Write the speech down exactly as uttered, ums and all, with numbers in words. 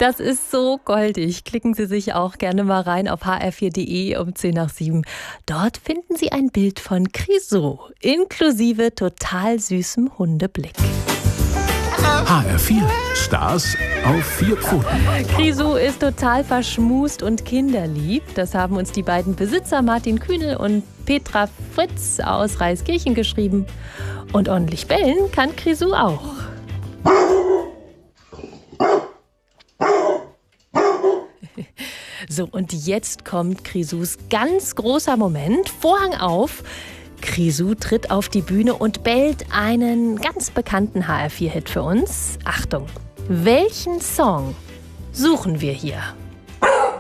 Das ist so goldig. Klicken Sie sich auch gerne mal rein auf h r vier punkt d e um zehn nach sieben. Dort finden Sie ein Bild von Crisou, inklusive total süßem Hundeblick. H R vier, Stars auf vier Pfoten. Crisou ist total verschmust und kinderlieb. Das haben uns die beiden Besitzer Martin Kühnel und Petra Fritz aus Reiskirchen geschrieben. Und ordentlich bellen kann Crisou auch. So, und jetzt kommt Crisous ganz großer Moment. Vorhang auf. Crisou tritt auf die Bühne und bellt einen ganz bekannten H R vier Hit für uns. Achtung, welchen Song suchen wir hier?